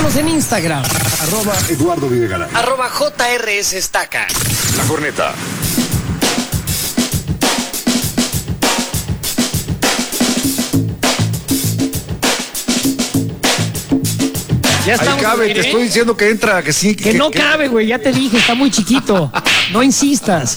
Síganos en Instagram. @Eduardo Videgaray. @JRS Estaca. La Corneta. Ya estamos. Ahí cabe, te estoy diciendo que entra, que sí. Que no cabe, güey, ya te dije, está muy chiquito. No insistas.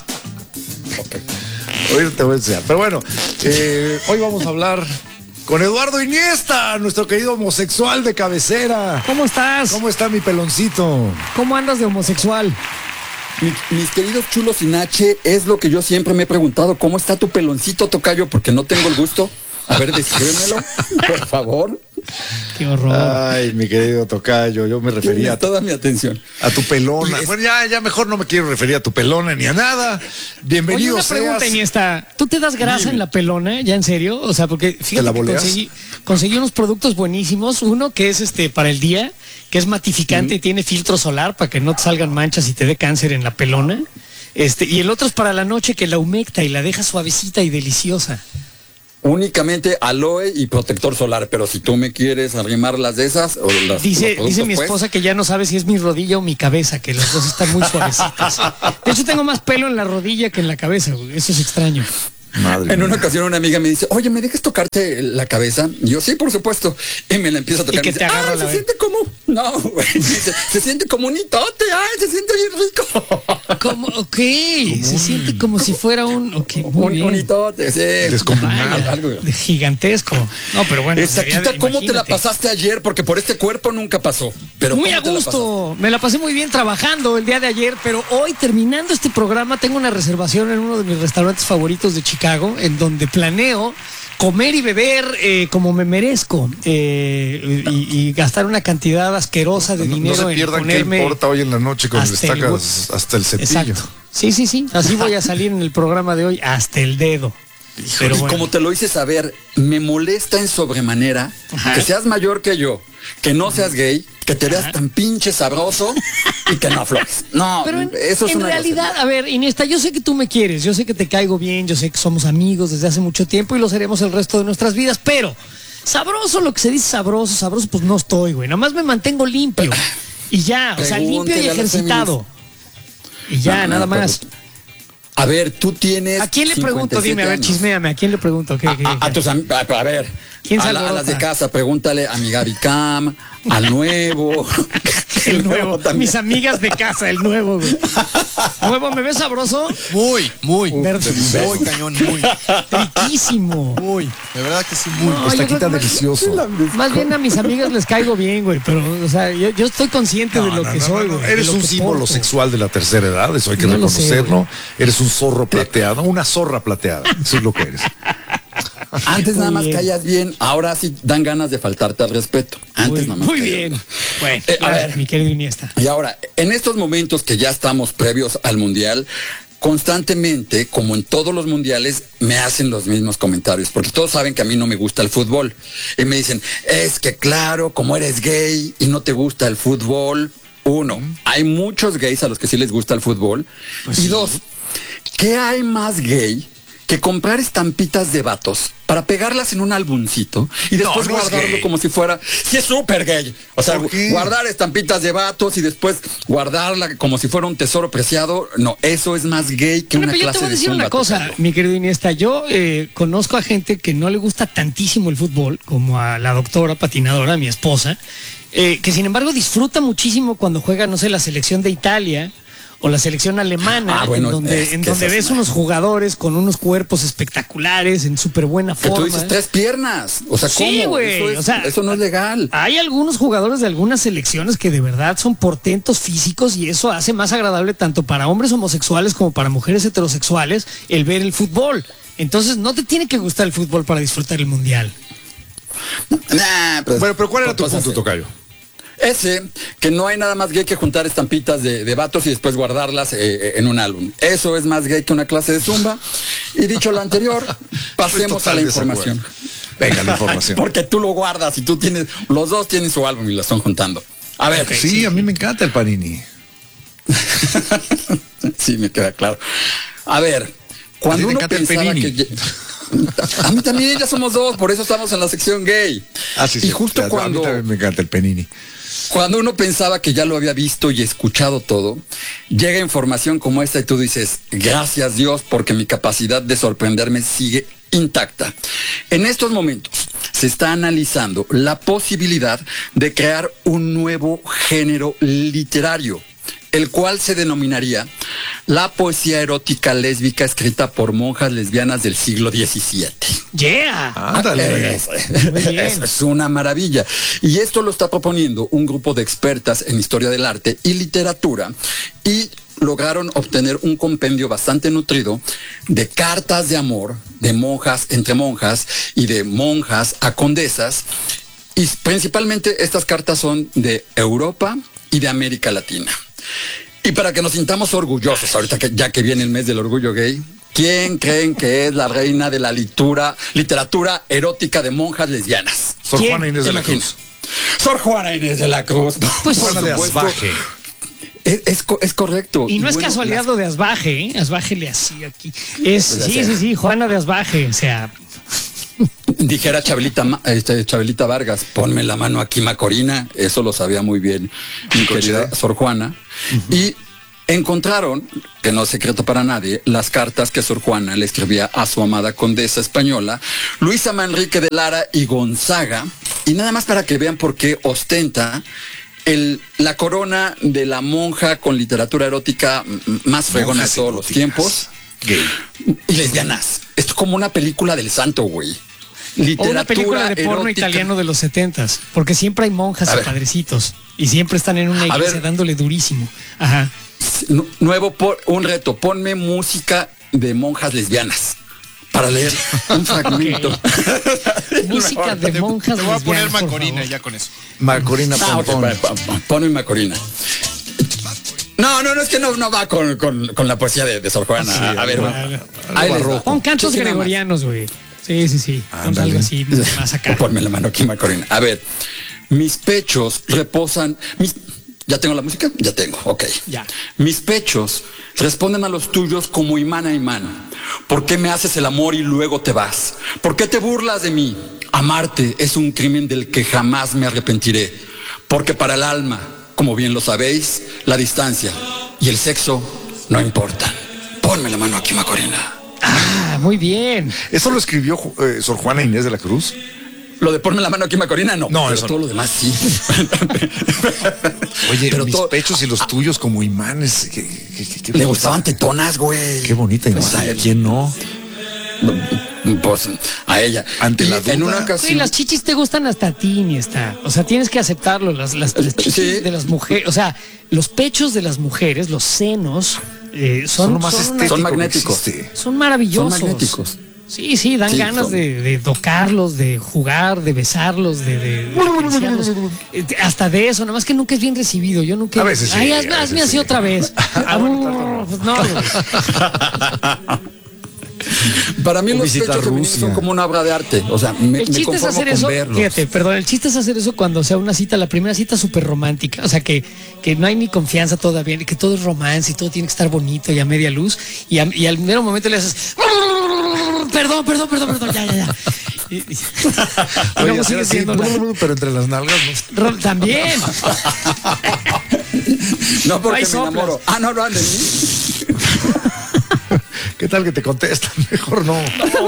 Hoy te voy a enseñar. Pero bueno, hoy vamos a hablar con Eduardo Iniesta, nuestro querido homosexual de cabecera. ¿Cómo estás? ¿Cómo está mi peloncito? ¿Cómo andas de homosexual? Mis queridos chulos sin H, es lo que yo siempre me he preguntado. ¿Cómo está tu peloncito, tocayo? Porque no tengo el gusto. A ver, descríbemelo, por favor. Qué horror. Ay, mi querido tocayo, yo me refería Tienes toda mi atención. a tu pelona. Bueno, ya mejor no me quiero referir a tu pelona ni a nada. Bienvenido Oye, una pregunta, seas. Iniesta. ¿Tú te das grasa en la pelona? ¿Ya en serio? O sea, porque ¿Te fíjate la que boleas? conseguí unos productos buenísimos. Uno que es para el día, que es matificante y tiene filtro solar para que no te salgan manchas y te dé cáncer en la pelona. Y el otro es para la noche, que la humecta y la deja suavecita y deliciosa. Únicamente aloe y protector solar, pero si tú me quieres arrimar las de esas, o los Dice productos, mi pues, esposa que ya no sabe si es mi rodilla o mi cabeza, que las dos están muy suavecitas. De hecho, tengo más pelo en la rodilla que en la cabeza, güey. Eso es extraño. Madre En mía. una ocasión una amiga me dice, oye, ¿me dejas tocarte la cabeza? Y yo, sí, por supuesto. Y me la empieza a tocar. que Y me te dice, agarra ay, la se siente como... No, güey. Dice, se siente como un hitote. Ay, se siente bien rico. ¿Cómo? Ok. Se siente como si fuera un... Ok, muy Un bien. hitote, sí. Descomunal. Vaya, Algo. gigantesco. No, pero bueno. Saquita, ¿cómo te la imagínate. pasaste ayer? Porque por este cuerpo nunca pasó. Pero Muy ¿cómo a te la gusto, me la pasé muy bien trabajando el día de ayer, pero hoy terminando este programa tengo una reservación en uno de mis restaurantes favoritos de Chicago, en donde planeo comer y beber como me merezco y gastar una cantidad asquerosa de No dinero se en pierdan qué ponerme importa hoy en la noche cuando hasta el destacas hasta el cepillo. Exacto. Sí, así voy a salir en el programa de hoy hasta el dedo. Pero Y bueno. como te lo hice saber, me molesta en sobremanera Ajá. que seas mayor que yo, que no seas gay, que te veas tan pinche sabroso y que no aflojes. No, Pero eso es en una realidad, grosería. a ver, Iniesta, yo sé que tú me quieres, yo sé que te caigo bien, yo sé que somos amigos desde hace mucho tiempo y lo seremos el resto de nuestras vidas, pero sabroso, lo que se dice sabroso, pues no estoy, güey. Nada más me mantengo limpio. Y ya, o sea, limpio y Pregúntele a las ejercitado. Y ya, No, nada pero- más. A ver, tú tienes. ¿A quién le pregunto? 57 Dime, a ver, años. chisméame, ¿a quién le pregunto? ¿Qué? A tus a ver. ¿Quién se a las de alborota? casa, pregúntale a mi Gaby Cam, al nuevo. El nuevo, también. mis amigas de casa, el nuevo, güey. ¿Nuevo me ves sabroso? Muy. Verde. Muy cañón, muy. Riquísimo. Muy. De verdad que sí, muy. No, Está yo creo quita que más- delicioso. Más bien a mis amigas les caigo bien, güey, pero, o sea, yo estoy consciente de lo que soy, güey. de Eres lo un que símbolo porto. sexual de la tercera edad, eso hay que No lo sé, reconocerlo. Eres un zorro plateado, una zorra plateada. Eso es lo que eres. Antes nada Muy más bien. caías bien, ahora sí dan ganas de faltarte al respeto. Antes nada más. Muy caías bien. Bueno, A ya, ver. mi querido Iniesta. Y ahora, en estos momentos que ya estamos previos al Mundial, constantemente, como en todos los mundiales, me hacen los mismos comentarios, porque todos saben que a mí no me gusta el fútbol. Y me dicen, es que claro, como eres gay y no te gusta el fútbol, uno, hay muchos gays a los que sí les gusta el fútbol. Y dos, ¿qué hay más gay que comprar estampitas de vatos para pegarlas en un álbumcito y después no es guardarlo gay. como si fuera... Sí, es súper gay. O sea, ¿Por qué? guardar estampitas de vatos y después guardarla como si fuera un tesoro preciado, no, eso es más gay que Bueno, una pero yo te clase voy a de decir zumba, una cosa, tocayo. mi querido Iniesta. Yo conozco a gente que no le gusta tantísimo el fútbol, como a la doctora patinadora, mi esposa, que sin embargo disfruta muchísimo cuando juega, no sé, la selección de Italia o la selección alemana, Ah, bueno, en donde, es en que donde eso es ves unos jugadores con unos cuerpos espectaculares, en súper buena Que forma. tú dices 3 piernas. O sea, Sí, ¿cómo? güey, Eso, es- o sea, eso no es legal. Hay algunos jugadores de algunas selecciones que de verdad son portentos físicos y eso hace más agradable tanto para hombres homosexuales como para mujeres heterosexuales el ver el fútbol. Entonces no te tiene que gustar el fútbol para disfrutar el mundial. Nah, pues, Bueno, pero ¿cuál era tu cosas punto, así. tocayo? Ese, que no hay nada más gay que juntar estampitas de vatos y después guardarlas en un álbum. Eso es más gay que una clase de zumba. Y dicho lo anterior, pasemos Estoy a la total desacuerdo. información. Venga, la información. Porque tú lo guardas y tú tienes, los dos tienen su álbum y lo están juntando. A ver, Sí, a mí me encanta el Panini. sí, me queda claro. A ver, cuando A ti uno te encanta el pensaba Penini. que... A mí también, ya somos dos, por eso estamos en la sección gay. Y justo A mí cuando... también me encanta el Panini. Cuando uno pensaba que ya lo había visto y escuchado todo, llega información como esta y tú dices, gracias Dios, porque mi capacidad de sorprenderme sigue intacta. En estos momentos se está analizando la posibilidad de crear un nuevo género literario, el cual se denominaría la poesía erótica lésbica escrita por monjas lesbianas del siglo XVII. Yeah. Ándale. Muy bien. Es una maravilla. Y esto lo está proponiendo un grupo de expertas en historia del arte y literatura y lograron obtener un compendio bastante nutrido de cartas de amor de monjas entre monjas y de monjas a condesas. Y principalmente estas cartas son de Europa y de América Latina. Y para que nos sintamos orgullosos, ahorita que ya que viene el mes del orgullo gay, ¿quién creen que es la reina de la literatura erótica de monjas lesbianas? Sor ¿Quién? Juana Inés de la Cruz. Sor Juana Inés de la Cruz. Pues, Por Juana de supuesto. Asbaje. Es correcto. Y no es bueno, casualidad lo de Asbaje, ¿eh? Asbaje le hacía aquí. Sí, Juana de Asbaje, o sea. Dijera Chabelita Vargas, ponme la mano aquí, Macorina. Eso lo sabía muy bien mi querida Sor Juana. Y encontraron, que no es secreto para nadie, las cartas que Sor Juana le escribía a su amada condesa española, Luisa Manrique de Lara y Gonzaga. Y nada más para que vean por qué ostenta la corona de la monja con literatura erótica más fregona de Monjas todos los eróticas. tiempos. Gay. Y lesbianas. Esto es como una película del santo, güey. O una película de porno erótica. italiano de los 70s, porque siempre hay monjas A y ver. padrecitos y siempre están en una A iglesia ver. dándole durísimo. Ajá. Un reto, ponme música de monjas lesbianas para leer un fragmento. Música de monjas Te voy a poner lesbianas, por Macorina favor. ya con eso. Macorina Ah, ok, Pompón. ponme Macorina. No, es que no va con la poesía de Sor Juana. Sí, a ver, bueno. ahí les va. Pon cantos Sí, nada más. gregorianos, güey. Sí. Pon Ándale. algo así, más acá. Ponme la mano aquí, Macorina. A ver, mis pechos reposan. ¿Ya tengo la música? Ya tengo, ok. Ya. Mis pechos responden a los tuyos como imán a imán. ¿Por qué me haces el amor y luego te vas? ¿Por qué te burlas de mí? Amarte es un crimen del que jamás me arrepentiré. Porque para el alma, como bien lo sabéis, la distancia y el sexo no importan. Ponme la mano aquí, Macorina. Ah, muy bien. ¿Eso lo escribió Sor Juana Inés de la Cruz? Lo de ponme la mano aquí, Macorina, no. No, pero eso todo no. lo demás sí. Oye, Pero mis todo- pechos y los tuyos como imanes. Le gustaban tetonas, güey. Qué bonita O sea, imagen. ¿Quién no? Pues a ella. Ante Y la en duda. una Sí, ocasión. las chichis te gustan hasta a ti, ni está. O sea, tienes que aceptarlo. Las chichis Sí. de las mujeres, o sea, los pechos de las mujeres, los senos, Son lo más una- estético Son que magnéticos. existe. son maravillosos. Son magnéticos. Sí, dan Sí, ganas son. de tocarlos, de jugar, de besarlos, de acariciarlos. Hasta de eso, nada más que nunca es bien recibido. Yo nunca. A veces sí, Ay, a hazme veces así sí. otra vez. Pues no, güey. Para mí O los visitar pechos femeninos Rusia. son como una obra de arte. O sea, me El chiste es conformo hacer con eso, verlos. fíjate, perdón, el chiste es hacer eso cuando sea una cita, la primera cita súper romántica, o sea, que no hay ni confianza todavía, que todo es romance y todo tiene que estar bonito y a media luz, y al mero momento le haces, perdón, ya. Y Oye, luego hacer sigue así, siendo pero entre las nalgas, ¿no? también. No, porque hay me soplas. enamoro. Ah, no, de mí. ¿Qué tal que te contestan? Mejor no.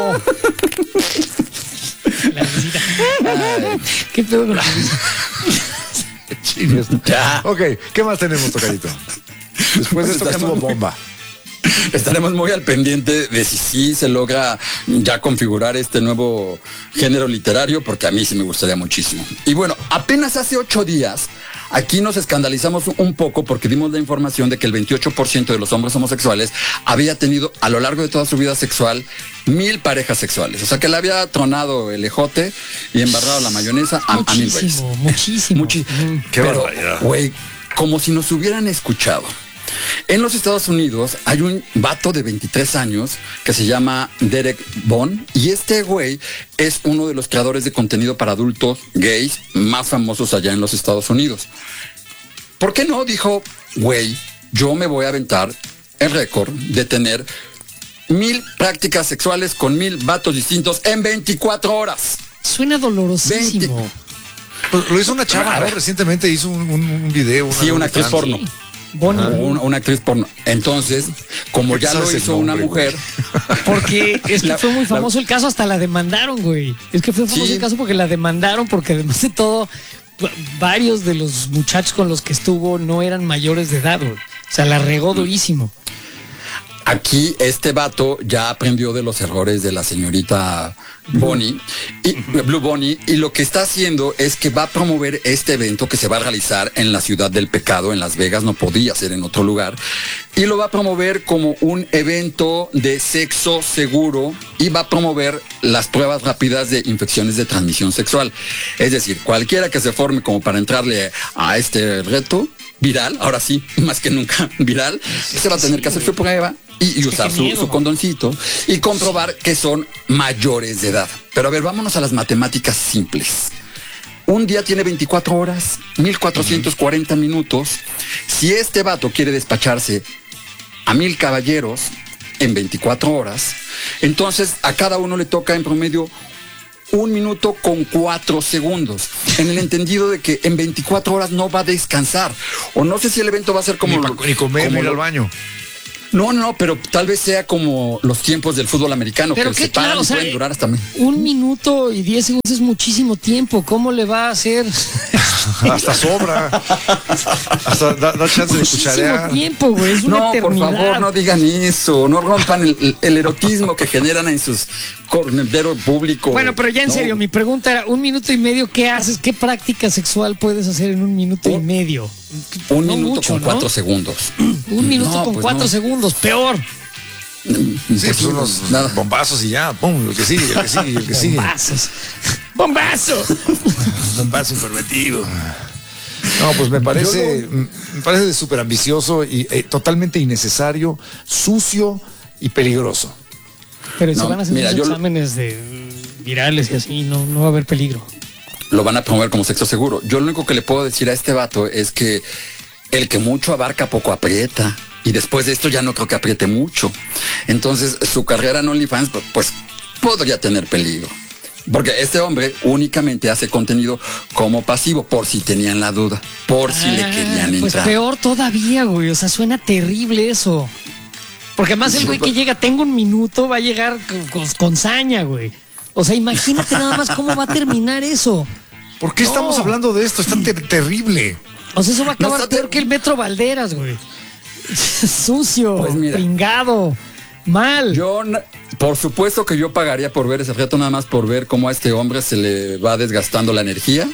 La risita. ¿Qué pedo con la risa? Chines. Ya. Ok, ¿qué más tenemos, tocadito? Después de esto que estuvo bomba. Estaremos muy al pendiente de si sí se logra ya configurar este nuevo género literario, porque a mí sí me gustaría muchísimo. Y bueno, apenas hace 8 días, aquí nos escandalizamos un poco porque dimos la información de que el 28% de los hombres homosexuales había tenido a lo largo de toda su vida sexual 1000 parejas sexuales. O sea, que le había tronado el ejote y embarrado la mayonesa a 1000 güeyes. Muchísimo. Qué Pero, barbaridad. güey, como si nos hubieran escuchado. En los Estados Unidos hay un vato de 23 años que se llama Derek Bond y este güey es uno de los creadores de contenido para adultos gays más famosos allá en los Estados Unidos. ¿Por qué no? Dijo, güey, yo me voy a aventar el récord de tener 1000 prácticas sexuales con 1000 vatos distintos en 24 horas. Suena dolorosísimo. Pues lo hizo una chava, ¿no? Recientemente hizo un video. Sí, una actriz porno. Bonnie. Una actriz porno. Entonces, como ya lo ¿Sabes el hizo una nombre, mujer, Porque es que fue muy famoso el caso, hasta la demandaron, güey. Es que fue famoso Sí. el caso porque la demandaron, porque además de todo, varios de los muchachos con los que estuvo no eran mayores de edad, güey. O sea, la regó durísimo. aquí este vato ya aprendió de los errores de la señorita Bonnie y Blue Bonnie, y lo que está haciendo es que va a promover este evento que se va a realizar en la Ciudad del Pecado, en Las Vegas, no podía ser en otro lugar, y lo va a promover como un evento de sexo seguro y va a promover las pruebas rápidas de infecciones de transmisión sexual. Es decir, cualquiera que se forme como para entrarle a este reto viral, ahora sí, más que nunca viral, se va a tener que hacer su prueba y usar su condoncito y comprobar que son mayores de edad. Pero a ver, vámonos a las matemáticas simples. Un día tiene 24 horas, 1440 minutos. Si este vato quiere despacharse a 1000 caballeros en 24 horas, entonces a cada uno le toca en promedio 1 minuto con 4 segundos, en el entendido de que en 24 horas no va a descansar. O no sé si el evento va a ser como... Ni comer, ni ir como al baño. No, pero tal vez sea como los tiempos del fútbol americano, Pero que qué se paran claro, y o sea, pueden durar hasta... 1 minuto y 10 segundos es muchísimo tiempo. ¿Cómo le va a hacer? Hasta sobra. Hasta da chance de Muchísimo cucharear. tiempo, güey. Es una No, por eternidad. favor, no digan eso, no rompan el erotismo que generan en sus cornederos públicos. Bueno, pero ya en No. serio, mi pregunta era, 1 minuto y medio, ¿qué haces? ¿Qué práctica sexual puedes hacer en 1 minuto y medio? 1 No minuto mucho, con ¿no? 4 segundos. 1 minuto No, con pues 4 no. segundos, peor. Sí, pues unos Nada. bombazos y ya, pum, el que sigue, el que sigue, el que sigue. Bombazos. ¡Bombazo! Bombazo informativo. No, pues me parece súper ambicioso y totalmente innecesario, sucio y peligroso. Pero si No, van a hacer mira, unos yo lo- exámenes de virales y así, no va a haber peligro. Lo van a promover como sexo seguro. Yo lo único que le puedo decir a este vato es que el que mucho abarca poco aprieta. Y después de esto ya no creo que apriete mucho. Entonces su carrera en OnlyFans pues podría tener peligro. Porque este hombre únicamente hace contenido como pasivo, por si tenían la duda, por si le querían Pues entrar. peor todavía, güey. O sea, suena terrible eso. Porque además el güey que llega, tengo 1 minuto, va a llegar con saña, güey. O sea, imagínate nada más cómo va a terminar eso. ¿Por qué No. estamos hablando de esto? Es tan terrible. O sea, eso va a acabar está peor que el Metro Valderas, güey. Sucio, Pues mira. pringado, mal. Por supuesto que yo pagaría por ver ese reto, nada más por ver cómo a este hombre se le va desgastando la energía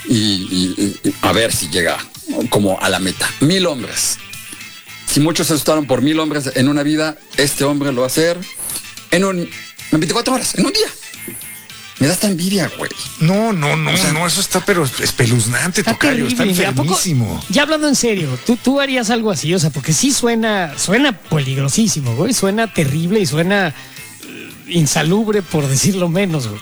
y a ver si llega como a la meta. 1000 hombres. Si muchos se asustaron por 1000 hombres en una vida, este hombre lo va a hacer en 24 horas, en un día. Me da esta envidia, güey. No, eso está pero espeluznante, Está tocayo, está terrible. ¿A poco? enfermísimo. Ya hablando en serio, ¿tú harías algo así? O sea, porque sí suena peligrosísimo, güey. Suena terrible y suena insalubre, por decirlo menos, güey.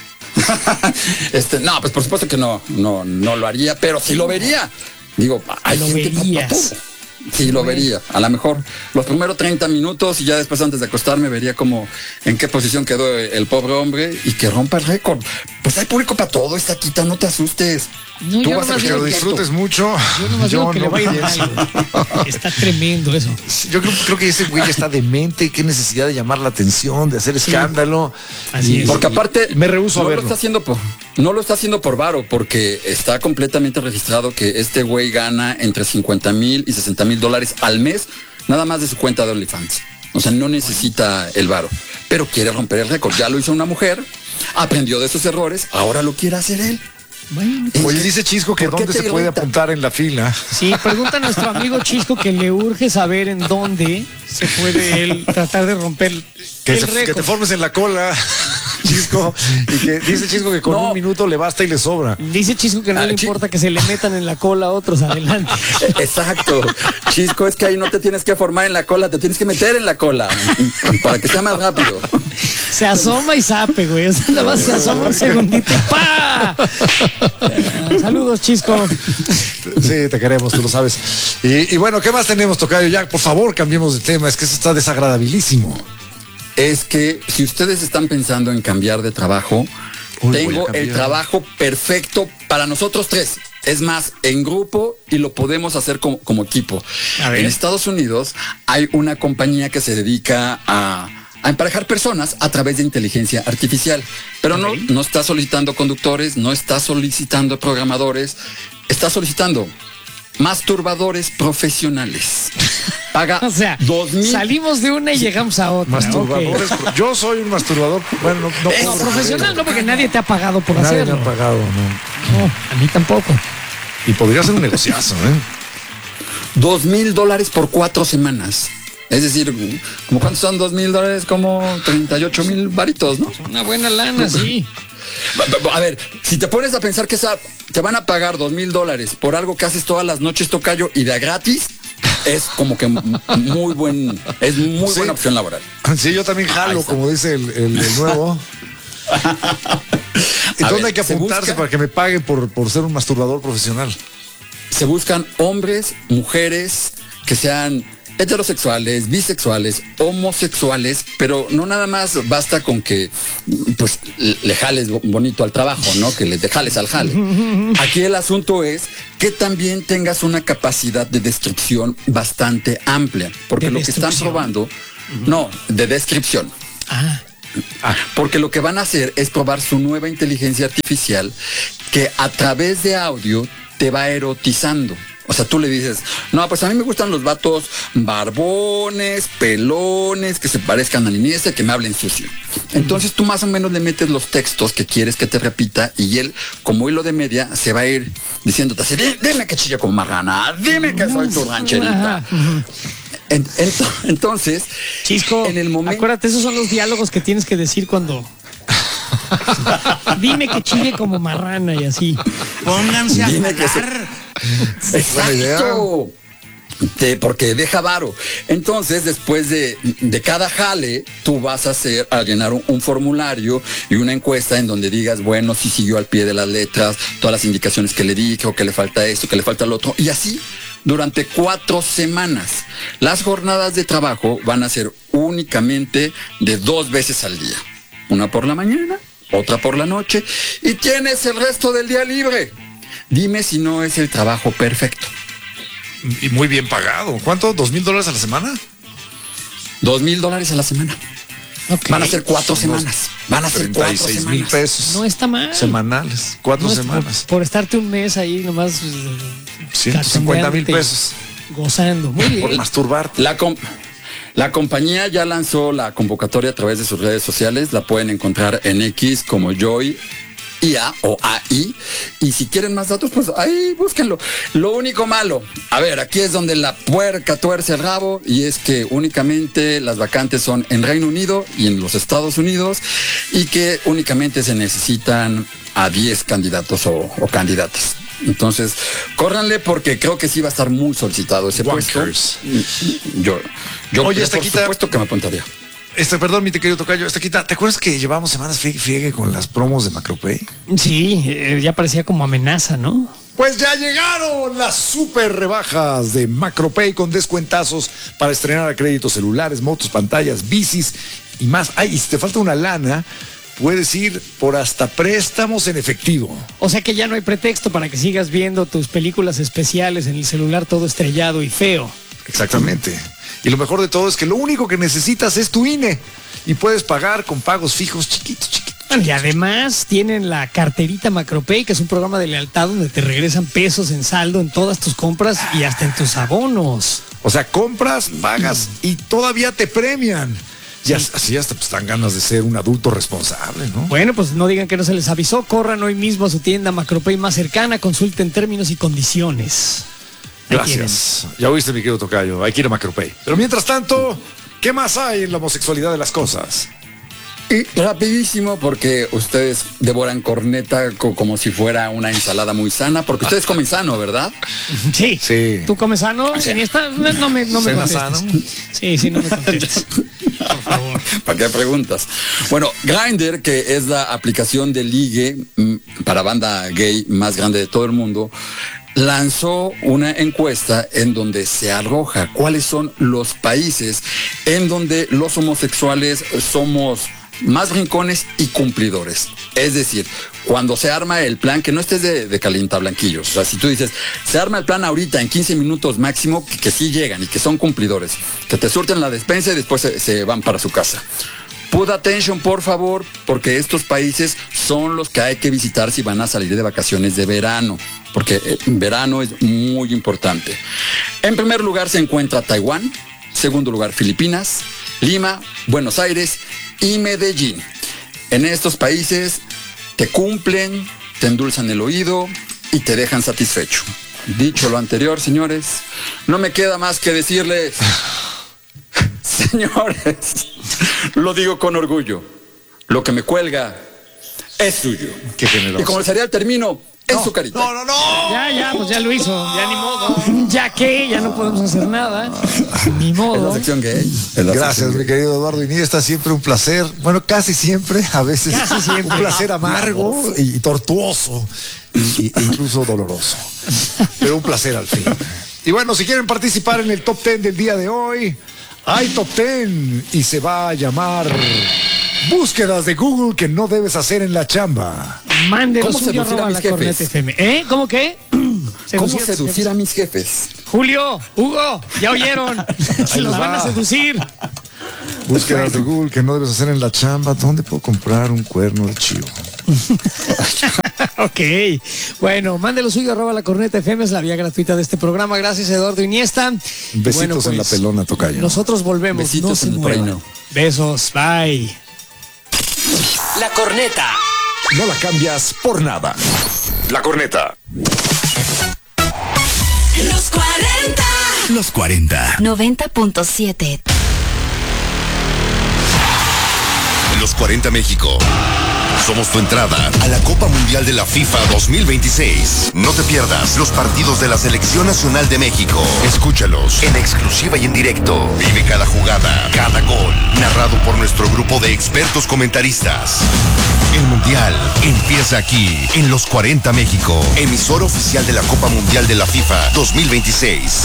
No, pues por supuesto que no lo haría, pero sí lo vería. Digo, hay Lo gente para verías. todo. Sí, lo vería. A lo mejor los primeros 30 minutos y ya después antes de acostarme vería como en qué posición quedó el pobre hombre y que rompa el récord. Pues hay público para todo, esta quita, no te asustes. No, Tú yo vas a nomás Que ver lo digo el disfrutes mucho. Yo nomás digo que le va a ir pienso. mal, güey. Está tremendo eso. Yo creo que ese güey ya está demente, qué necesidad de llamar la atención, de hacer escándalo. Así es. Porque aparte me rehúso a no lo verlo. está haciendo no lo está haciendo por varo, porque está completamente registrado que este güey gana entre 50,000 y 60,000 dólares al mes, nada más de su cuenta de OnlyFans. O sea, no necesita el varo, pero quiere romper el récord. Ya lo hizo una mujer, aprendió de sus errores, ahora lo quiere hacer él. Bueno, Oye, dice Chisco que ¿Por qué dónde te se puede irrita? apuntar en la fila. sí, pregunta a nuestro amigo Chisco que le urge saber en dónde se puede él tratar de romper Que el te récord. formes en la cola, Chisco. Y que dice Chisco que con No. 1 minuto le basta y le sobra. Dice Chisco que no le importa que se le metan en la cola a otros adelante. Exacto. Chisco, es que ahí no te tienes que formar en la cola, te tienes que meter en la cola para que sea más rápido. Se asoma y sape, güey. O sea, nada más se asoma un segundito. ¡Pa! Saludos, Chisco. Sí, te queremos, tú lo sabes. Y bueno, ¿qué más tenemos, tocayo? Ya, por favor, cambiemos de tema. Es que eso está desagradabilísimo. Es que si ustedes están pensando en cambiar de trabajo, Uy, voy a tengo cambiar. el trabajo perfecto para nosotros tres. Es más, en grupo y lo podemos hacer como equipo. A ver. En Estados Unidos hay una compañía que se dedica a emparejar personas a través de inteligencia artificial. Pero Ok. no está solicitando conductores, no está solicitando programadores, está solicitando masturbadores profesionales. Paga O sea, 2,000. salimos de una y llegamos a otra. Masturbadores. Ok. Yo soy un masturbador. Bueno, no No, cobro por profesional ello. no, porque nadie te ha pagado por Nadie me hacerlo. ha pagado, no. No, a mí tampoco. Y podría ser un negociazo, ¿eh? $2,000 por 4 semanas. Es decir, ¿como cuántos son $2,000? Como 38,000 varitos, ¿no? Una buena lana, sí. A ver, si te pones a pensar que te van a pagar $2,000 por algo que haces todas las noches, tocayo, y de gratis, es como que muy buena opción laboral. Sí, yo también Ahí jalo, está. como dice el nuevo. ¿Y A dónde ver, hay que se apuntarse busca- para que me paguen por ser un masturbador profesional? Se buscan hombres, mujeres que sean heterosexuales, bisexuales, homosexuales, pero no nada más basta con que pues le jales bonito al trabajo, ¿no? Que le jales al jale. Aquí el asunto es que también tengas una capacidad de descripción bastante amplia, porque ¿De lo que están destrucción? probando, no, de descripción. Ah, Porque lo que van a hacer es probar su nueva inteligencia artificial que a través de audio te va erotizando. O sea, tú le dices, no, pues a mí me gustan los vatos barbones, pelones, que se parezcan a Iniesta, que me hablen sucio. Entonces tú más o menos le metes los textos que quieres que te repita y él, como hilo de media, se va a ir diciéndote así, dime que chilla como marrana, dime que soy tu rancherita. ajá. Entonces, Chisco, en el momento... acuérdate, esos son los diálogos que tienes que decir cuando... Dime que chille como marrana y así. Pónganse a Dime que jalar. Buena idea. Exacto. Porque deja varo. Entonces, después de cada jale, tú vas a llenar un formulario y una encuesta en donde digas, bueno, si siguió al pie de las letras, todas las indicaciones que le di, o que le falta esto, que le falta lo otro, y así durante 4 semanas. Las jornadas de trabajo van a ser únicamente de 2 veces al día. Una por la mañana, otra por la noche, y tienes el resto del día libre. Dime si no es el trabajo perfecto. Y muy bien pagado. ¿Cuánto? $2,000 a la semana? $2,000 a la semana. Ok. Van a ser 4 semanas. Van a ser 4 36,000 semanas. pesos. No está mal. Semanales. 4 No es semanas. por estarte un mes ahí nomás. 150,000 cachondeándote, pesos. Gozando. Muy Por bien. masturbarte. La compañía ya lanzó la convocatoria a través de sus redes sociales. La pueden encontrar en X como Joy IA o AI. Y si quieren más datos, pues ahí búsquenlo. Lo único malo, a ver, aquí es donde la puerca tuerce el rabo, y es que únicamente las vacantes son en Reino Unido y en los Estados Unidos, y que únicamente se necesitan a 10 candidatos o candidatas. Entonces, córranle porque creo que sí va a estar muy solicitado ese puesto. Wankers. Yo Oye, por Estequita. supuesto que me apuntaría. Perdón, mi querido tocayo, ¿te acuerdas que llevamos semanas friegue con las promos de Macropay? Sí, ya parecía como amenaza, ¿no? Pues ya llegaron las super rebajas de Macropay con descuentazos para estrenar a créditos celulares, motos, pantallas, bicis y más. Ay, y si te falta una lana, puedes ir por hasta préstamos en efectivo. O sea que ya no hay pretexto para que sigas viendo tus películas especiales en el celular todo estrellado y feo. Exactamente. Y lo mejor de todo es que lo único que necesitas es tu INE y puedes pagar con pagos fijos chiquitos. Bueno, y además tienen la carterita Macropay, que es un programa de lealtad donde te regresan pesos en saldo en todas tus compras y hasta en tus abonos. O sea, compras, pagas y todavía te premian. Y así hasta pues dan ganas de ser un adulto responsable, ¿no? Bueno, pues no digan que no se les avisó, corran hoy mismo a su tienda Macropay más cercana, consulten términos y condiciones. Ahí Gracias. Ya oíste, mi querido tocayo. Hay que ir a Macropay. Pero mientras tanto, ¿qué más hay en la homosexualidad de las cosas? Y rapidísimo, porque ustedes devoran corneta como si fuera una ensalada muy sana, porque ustedes comen sano, ¿verdad? tienen. Sí. Sí. ¿Tú comes sano? ¿En esta? No me ¿Cena contestes. sano? Sí, no me contestes. Por favor. ¿Para qué preguntas? Bueno, Grindr, que es la aplicación de ligue para banda gay más grande de todo el mundo, lanzó una encuesta en donde se arroja cuáles son los países en donde los homosexuales somos más rincones y cumplidores. Es decir, cuando se arma el plan, que no estés de calientablanquillos. O sea, si tú dices, se arma el plan ahorita en 15 minutos máximo, que sí llegan y que son cumplidores, que te surten la despensa y después se van para su casa. Put attention, por favor, porque estos países son los que hay que visitar si van a salir de vacaciones de verano, porque verano es muy importante. En primer lugar se encuentra Taiwán, segundo lugar Filipinas, Lima, Buenos Aires y Medellín. En estos países te cumplen, te endulzan el oído y te dejan satisfecho. Dicho lo anterior, señores, no me queda más que decirles, señores, lo digo con orgullo, lo que me cuelga es suyo. Qué generoso. Y como el cereal termino, en su carita. No. Ya, pues ya lo hizo. Ya ni modo. Ya que, ya no podemos hacer nada. Ni Es la modo. sección gay. Gracias, mi querido Eduardo Iniesta, siempre un placer. Bueno, casi siempre, a veces Casi siempre. un placer amargo y tortuoso e incluso doloroso. Pero un placer al fin. Y bueno, si quieren participar en el Top 10 del día de hoy, hay Top 10 y se va a llamar Búsquedas de Google que no debes hacer en la chamba. Mándenos ¿Cómo suyo seducir a arroba mis la jefes? Corneta FM. ¿Cómo qué? ¿Cómo seducir a mis jefes? Julio, Hugo, ya oyeron. Se los les van a va. seducir. Búsquedas de Google que no debes hacer en la chamba. ¿Dónde puedo comprar un cuerno de chivo? Ok. Bueno, mándelo suyo arroba la Corneta FM. Es la vía gratuita de este programa. Gracias, Eduardo Iniesta. Besitos Bueno, en la pues, pelona, tocayo. Nosotros volvemos. Besitos no se en el muevan. reino. Besos. Bye. La corneta. No la cambias por nada. La corneta. Los 40 Los 40. 90.7. Los 40 México. Somos tu entrada a la Copa Mundial de la FIFA 2026. No te pierdas los partidos de la Selección Nacional de México. Escúchalos en exclusiva y en directo. Vive cada jugada, cada gol, narrado por nuestro grupo de expertos comentaristas. El Mundial empieza aquí, en Los 40 México, emisora oficial de la Copa Mundial de la FIFA 2026.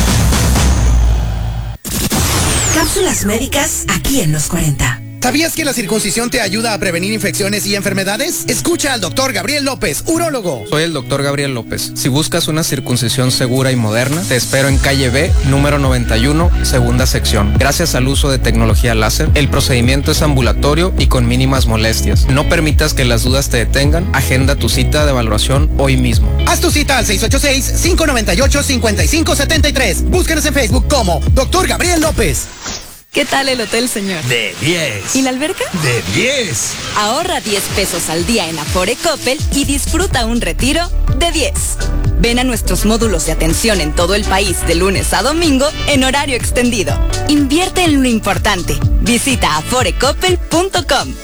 Cápsulas médicas aquí en Los 40. ¿Sabías que la circuncisión te ayuda a prevenir infecciones y enfermedades? Escucha al doctor Gabriel López, urólogo. Soy el doctor Gabriel López. Si buscas una circuncisión segura y moderna, te espero en calle B, número 91, segunda sección. Gracias al uso de tecnología láser, el procedimiento es ambulatorio y con mínimas molestias. No permitas que las dudas te detengan. Agenda tu cita de evaluación hoy mismo. Haz tu cita al 686-598-5573. Búscanos en Facebook como Dr. Gabriel López. ¿Qué tal el hotel, señor? De 10. ¿Y la alberca? De 10. Ahorra 10 pesos al día en Afore Coppel y disfruta un retiro de 10. Ven a nuestros módulos de atención en todo el país de lunes a domingo en horario extendido. Invierte en lo importante. Visita aforecoppel.com.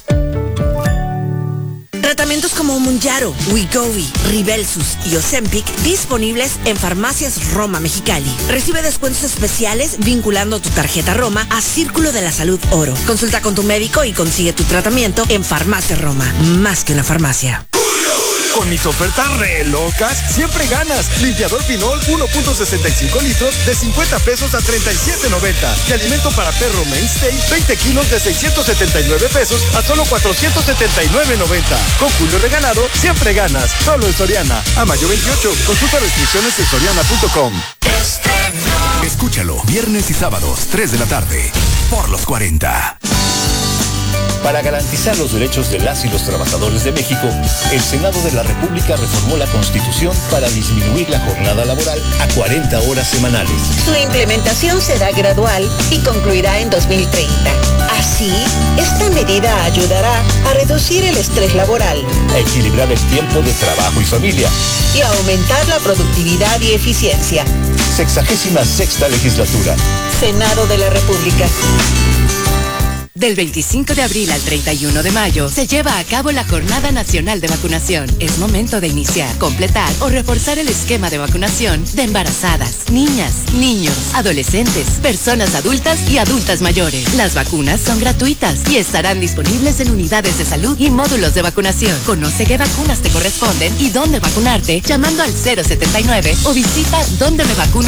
Tratamientos como Mounjaro, Wegovy, Rybelsus y Ozempic disponibles en Farmacias Roma Mexicali. Recibe descuentos especiales vinculando tu tarjeta Roma a Círculo de la Salud Oro. Consulta con tu médico y consigue tu tratamiento en Farmacia Roma, más que una farmacia. Con mis ofertas re locas, siempre ganas. Limpiador Pinol 1.65 litros de 50 pesos a 37.90. Y alimento para perro Mainstay 20 kilos de 679 pesos a solo 479.90. Con Julio regalado, siempre ganas. Solo en Soriana. A mayo 28. Consulta restricciones en soriana.com. Escúchalo viernes y sábados, 3 de la tarde, por Los 40. Para garantizar los derechos de las y los trabajadores de México, el Senado de la República reformó la Constitución para disminuir la jornada laboral a 40 horas semanales. Su implementación será gradual y concluirá en 2030. Así, esta medida ayudará a reducir el estrés laboral, A equilibrar el tiempo de trabajo y familia. y a aumentar la productividad y eficiencia. 66ª legislatura. Senado de la República. Del 25 de abril al 31 de mayo se lleva a cabo la Jornada Nacional de Vacunación. Es momento de iniciar, completar o reforzar el esquema de vacunación de embarazadas, niñas, niños, adolescentes, personas adultas y adultas mayores. Las vacunas son gratuitas y estarán disponibles en unidades de salud y módulos de vacunación. Conoce qué vacunas te corresponden y dónde vacunarte llamando al 079 o visita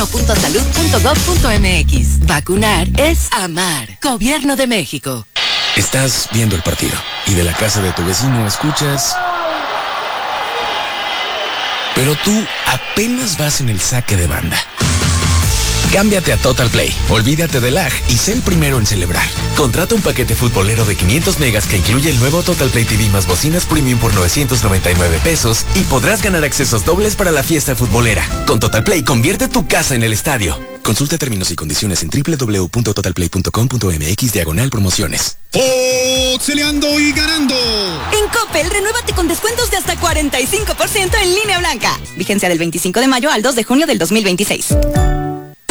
dondemevacuno.salud.gov.mx. Vacunar es amar. Gobierno de México. Estás viendo el partido y de la casa de tu vecino escuchas... Pero tú apenas vas en el saque de banda. Cámbiate a Total Play, olvídate del lag y sé el primero en celebrar. Contrata un paquete futbolero de 500 megas que incluye el nuevo Total Play TV más bocinas premium por 999 pesos y podrás ganar accesos dobles para la fiesta futbolera. Con Total Play, convierte tu casa en el estadio. Consulta términos y condiciones en www.totalplay.com.mx/promociones. ¡Foxeleando y ganando! En Coppel, renuévate con descuentos de hasta 45% en línea blanca. Vigencia del 25 de mayo al 2 de junio del 2026.